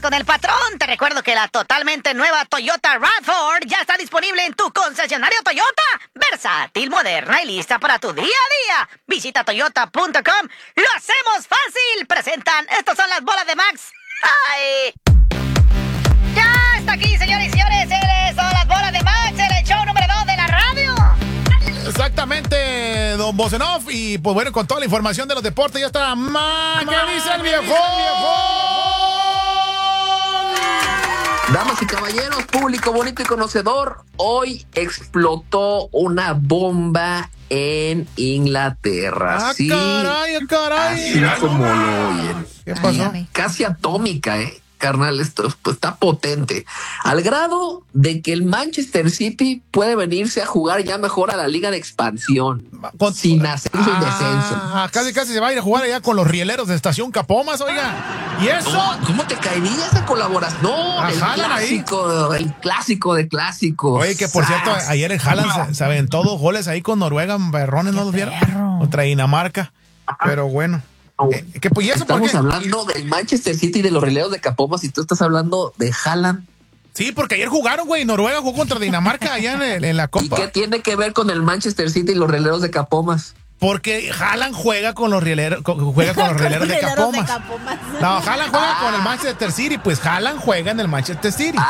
con el patrón. Te recuerdo que la totalmente nueva Toyota RAV4 ya está disponible en tu concesionario Toyota. Versátil, moderna y lista para tu día a día. Visita toyota.com. ¡Lo hacemos fácil! Presentan, estas son las bolas de Max. ¡Ay! Ya está aquí, señores y señores. Son las bolas de Max, el show número 2 de la radio. Exactamente, don Bosenov. Y pues bueno, con toda la información de los deportes ya está ¿qué dice el viejo? Damas y caballeros, público bonito y conocedor, hoy explotó una bomba en Inglaterra. Sí, caray. Así como lo oyen. ¿Qué pasó? Casi atómica, carnal, esto está potente. Al grado de que el Manchester City puede venirse a jugar ya mejor a la Liga de Expansión. Sin ascenso y descenso. Casi se va a ir a jugar allá con los rieleros de Estación Capomas, oiga. ¿Y eso? No, ¿cómo te caería esa colaboración? No, el clásico de clásicos. Oye, que por cierto, ayer el Haaland se aventó 2 goles ahí con Noruega, berrones, ¿no los vieron? Contra Dinamarca. Pero bueno. ¿Y eso estamos hablando del Manchester City y de los rieleros de Capomas y tú estás hablando de Haaland. Sí, porque ayer jugaron, güey. Noruega jugó contra Dinamarca allá en la Copa. ¿Y qué tiene que ver con el Manchester City y los rieleros de Capomas? Porque Haaland juega con los rieleros, de Capomas. No, Haaland juega con el Manchester City, pues Haaland juega en el Manchester City.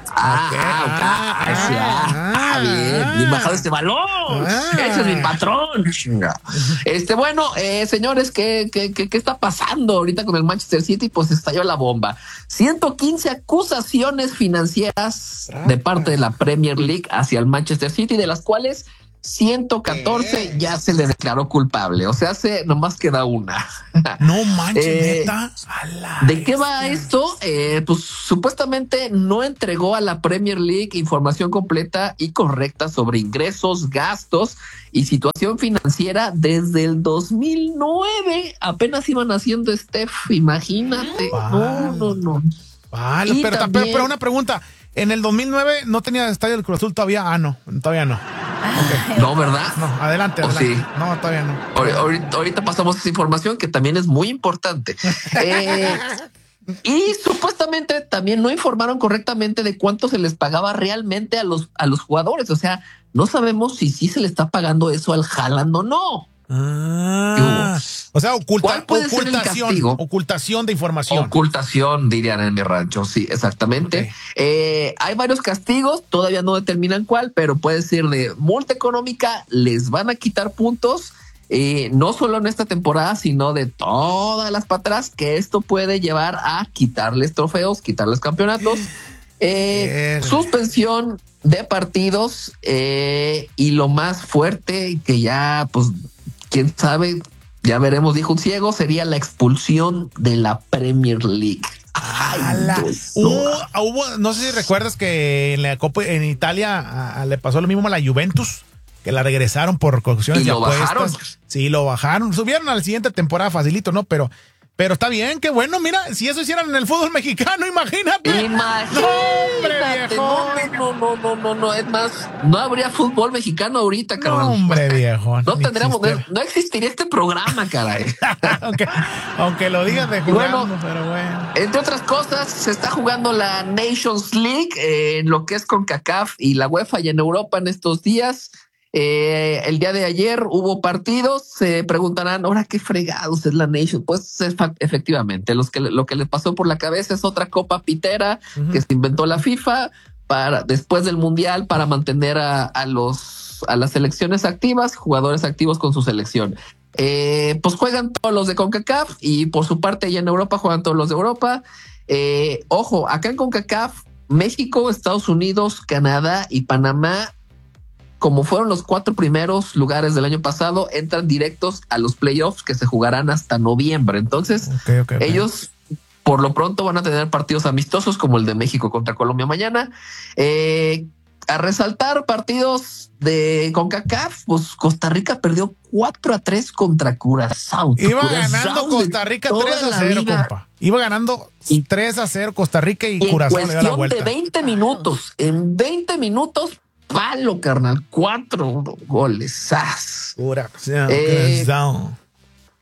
Bien bajado este balón. Ese es mi patrón. Bueno, señores, ¿qué está pasando ahorita con el Manchester City? Pues estalló la bomba. 115 acusaciones financieras de parte de la Premier League hacia el Manchester City, de las cuales 114 ya se le declaró culpable. O sea, nomás queda una. No manches, neta. ¿De qué va esto? Pues supuestamente no entregó a la Premier League información completa y correcta sobre ingresos, gastos y situación financiera desde el 2009. Apenas iban haciendo Steph, imagínate. No. Vale, pero una pregunta. En el 2009 no tenía estadio del Cruz Azul todavía. Todavía no. Okay. No, ¿verdad? No, adelante. Sí. No, todavía no. Ahorita pasamos esa información que también es muy importante. Y supuestamente también no informaron correctamente de cuánto se les pagaba realmente a los jugadores. O sea, no sabemos si sí se le está pagando eso al Haaland o no. O sea, ocultación de información. Ocultación, dirían en mi rancho. Sí, exactamente. Okay. Hay varios castigos, todavía no determinan cuál, pero puede ser de multa económica, les van a quitar puntos, no solo en esta temporada, sino de todas las para atrás, que esto puede llevar a quitarles trofeos, quitarles campeonatos, suspensión de partidos, y lo más fuerte, que ya, pues, quién sabe, ya veremos, dijo un ciego, sería la expulsión de la Premier League. No sé si recuerdas que en la Copa en Italia le pasó lo mismo a la Juventus, que la regresaron por corrupciones y apuestas. Bajaron. Sí, lo bajaron. Subieron a la siguiente temporada facilito, ¿no? Pero está bien, qué bueno. Mira, si eso hicieran en el fútbol mexicano, imagínate. No, hombre, viejo. No. Es más, no habría fútbol mexicano ahorita, carnal. No, hombre, viejo. No existiría este programa, caray. aunque lo digas de jugando, pero bueno. Entre otras cosas, se está jugando la Nations League, en lo que es CONCACAF y la UEFA y en Europa en estos días. El día de ayer hubo partidos. Se preguntarán, ahora qué fregados es la Nation. Pues efectivamente, lo que les pasó por la cabeza es otra copa pitera que se inventó la FIFA después del Mundial para mantener a las selecciones activas, jugadores activos con su selección. Pues juegan todos los de CONCACAF y por su parte ya en Europa juegan todos los de Europa. Ojo, acá en CONCACAF, México, Estados Unidos, Canadá y Panamá, como fueron los 4 primeros lugares del año pasado, entran directos a los playoffs que se jugarán hasta noviembre. Entonces, ellos por lo pronto van a tener partidos amistosos como el de México contra Colombia mañana. A resaltar partidos de CONCACAF, pues Costa Rica perdió 4-3 contra Curazao. Iba ganando Costa Rica 3-0, compa. Iba ganando 3-0 Costa Rica y Curazao le da la vuelta. En cuestión de 20 minutos, palo, carnal, 4 goles. Curazao.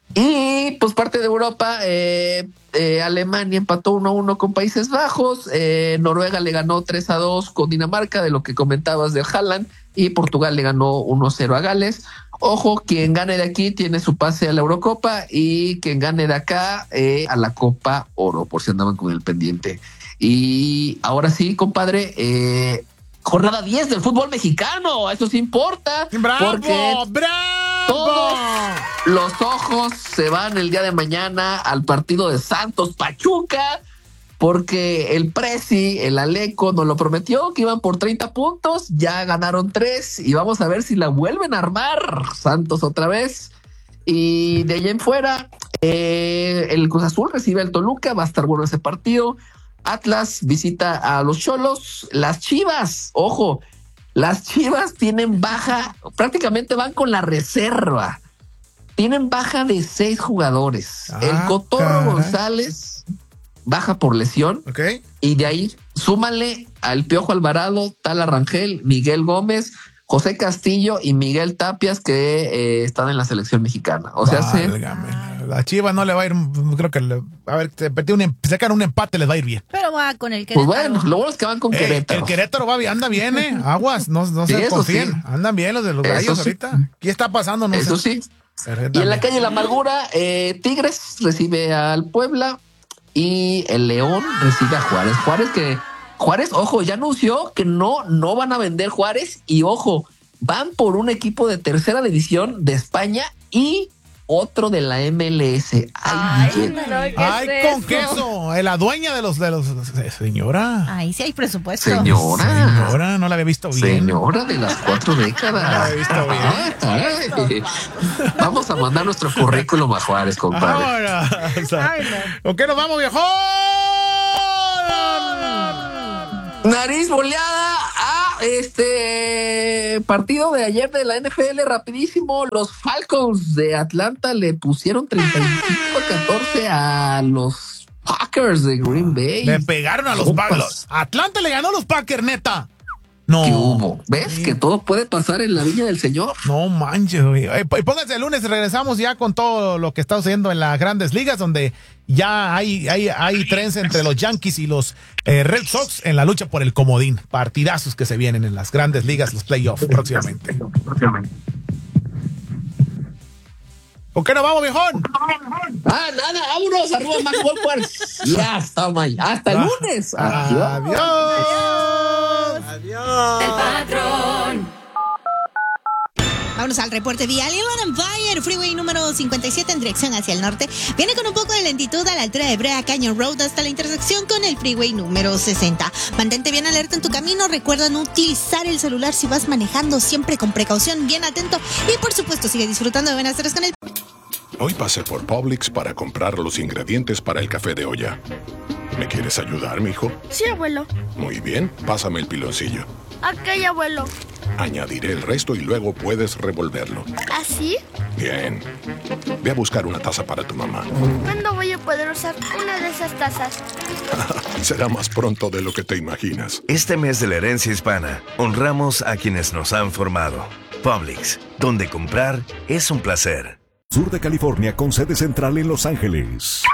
Y pues parte de Europa, Alemania empató 1-1 con Países Bajos, Noruega le ganó 3-2 con Dinamarca, de lo que comentabas de Haaland, y Portugal le ganó 1-0 a Gales. Ojo, quien gane de aquí tiene su pase a la Eurocopa y quien gane de acá a la Copa Oro, por si andaban con el pendiente. Y ahora sí, compadre, jornada 10 del fútbol mexicano, eso sí importa. ¡Bravo! Porque ¡Bravo! todos los ojos se van el día de mañana al partido de Santos Pachuca, porque el Presi, el Aleco, nos lo prometió que iban por 30 puntos, ya ganaron 3 y vamos a ver si la vuelven a armar Santos otra vez. Y de allá en fuera, el Cruz Azul recibe al Toluca, va a estar bueno ese partido. Atlas visita a los Xolos. Las Chivas, ojo, las Chivas tienen baja, prácticamente van con la reserva. Tienen baja de 6 jugadores. El Cotorro González baja por lesión. Okay. Y de ahí súmale al Piojo Alvarado, Tala Rangel, Miguel Gómez, José Castillo y Miguel Tapias, que están en la selección mexicana. O sea, la Chivas no le va a ir, creo que a ver, sacan un empate, les va a ir bien. Pero va con el Querétaro. Pues bueno, lo bueno es que van con Querétaro. El Querétaro anda bien, aguas, no se confíen. Sí. Andan bien los de los Gallos ahorita. ¿Qué está pasando? No eso sé. Sí. Y en la calle La Amargura, Tigres recibe al Puebla y el León recibe a Juárez. Juárez, ojo, ya anunció que no van a vender Juárez y ojo, van por un equipo de tercera división de España y otro de la MLS. Ay, con queso. La dueña de los señora. Ahí sí hay presupuesto. Señora, no la había visto bien. Señora de las 4 décadas. No la había visto bien. Vamos a mandar nuestro currículum a Juárez, compadre. Ahora, ¿con qué nos vamos, viejo? Nariz boleada a partido de ayer de la NFL rapidísimo. Los Falcons de Atlanta le pusieron 35-14 a los Packers de Green Bay. Le pegaron a los Packers. Atlanta le ganó a los Packers, neta. No. ¿Qué hubo? ¿Ves que todo puede pasar en la viña del Señor? No manches, güey. Y pónganse el lunes, regresamos ya con todo lo que está sucediendo en las grandes ligas, donde ya hay trens entre los Yankees y los Red Sox en la lucha por el comodín. Partidazos que se vienen en las grandes ligas, los playoffs próximamente. ¿Por qué no vamos, viejón? Nada, vámonos, arriba Mac Wolfers. Ya está, May. Hasta el lunes. Adiós. El patrón. Vámonos al reporte vial. Inland Empire, Freeway número 57 en dirección hacia el norte. Viene con un poco de lentitud a la altura de Brea Canyon Road hasta la intersección con el Freeway número 60. Mantente bien alerta en tu camino. Recuerda no utilizar el celular si vas manejando, siempre con precaución, bien atento. Y por supuesto, sigue disfrutando de buenas tardes con el... Hoy pasé por Publix para comprar los ingredientes para el café de olla. ¿Me quieres ayudar, mijo? Sí, abuelo. Muy bien, pásame el piloncillo. Ok, abuelo. Añadiré el resto y luego puedes revolverlo. ¿Así? Bien. Ve a buscar una taza para tu mamá. ¿Cuándo voy a poder usar una de esas tazas? Será más pronto de lo que te imaginas. Este mes de la herencia hispana, honramos a quienes nos han formado. Publix, donde comprar es un placer. Sur de California con sede central en Los Ángeles.